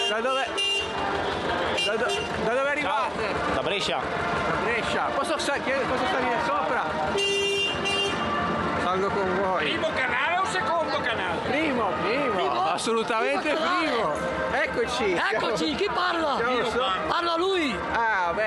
Da dove arrivate? Da Brescia. Da Brescia. Posso salire sopra? Salgo con voi. Primo canale o secondo canale? Primo. Assolutamente primo. Eccoci. Eccoci, chi parla? Siamo Parla lui. Ah, beh.